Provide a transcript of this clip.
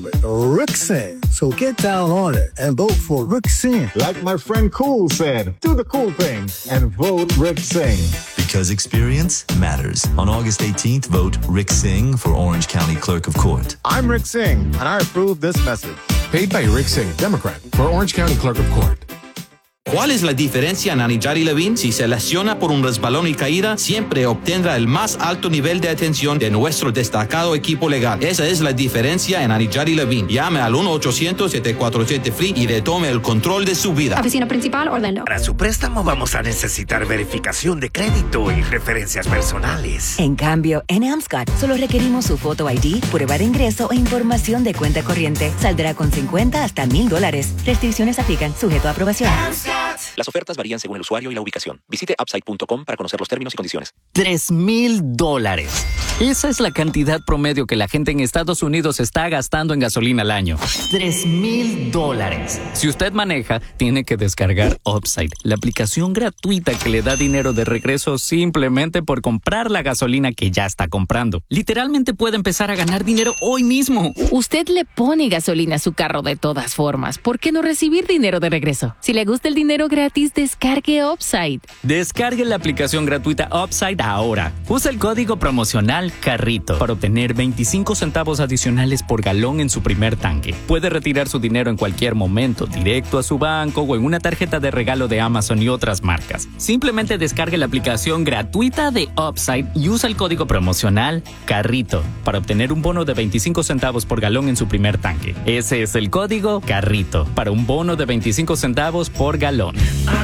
Rixin. So get down on it and vote for Rixin. Like my friend Cool said, do the cool thing and vote Rick Singh. Because experience matters. On August 18th, vote Rick Singh for Orange County Clerk of Court. I'm Rick Singh, and I approve this message. Paid by Rick Singh, Democrat, for Orange County Clerk of Court. ¿Cuál es la diferencia en Anijari Levine? Si se lesiona por un resbalón y caída, siempre obtendrá el más alto nivel de atención de nuestro destacado equipo legal. Esa es la diferencia en Anijari Levine. Llame al 1-800-747-FREE y retome el control de su vida. Oficina principal, Orlando. Para su préstamo vamos a necesitar verificación de crédito y referencias personales. En cambio, en Amscot solo requerimos su foto ID, prueba de ingreso e información de cuenta corriente. Saldrá con $50 hasta $1,000. Restricciones aplican, sujeto a aprobación. Las ofertas varían según el usuario y la ubicación. Visite Upside.com para conocer los términos y condiciones. $3,000. Esa es la cantidad promedio que la gente en Estados Unidos está gastando en gasolina al año. $3,000. Si usted maneja, tiene que descargar Upside, la aplicación gratuita que le da dinero de regreso simplemente por comprar la gasolina que ya está comprando. Literalmente puede empezar a ganar dinero hoy mismo. Usted le pone gasolina a su carro de todas formas. ¿Por qué no recibir dinero de regreso? Si le gusta el dinero gratis, descargue Upside. Descargue la aplicación gratuita Upside ahora. Usa el código promocional CARRITO para obtener 25 centavos adicionales por galón en su primer tanque. Puede retirar su dinero en cualquier momento, directo a su banco o en una tarjeta de regalo de Amazon y otras marcas. Simplemente descargue la aplicación gratuita de Upside y usa el código promocional CARRITO para obtener un bono de 25 centavos por galón en su primer tanque. Ese es el código CARRITO para un bono de 25 centavos por galón.